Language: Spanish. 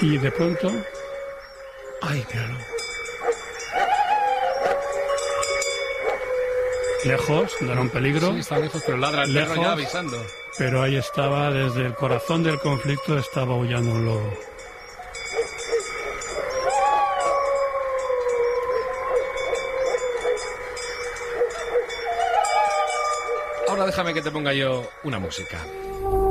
Y de pronto... ¡Ay, míralo! Lejos, no era un peligro. Sí, está lejos, pero ladra el perro ya avisando. Pero ahí estaba, desde el corazón del conflicto, estaba aullando un lobo. Ahora déjame que te ponga yo una música.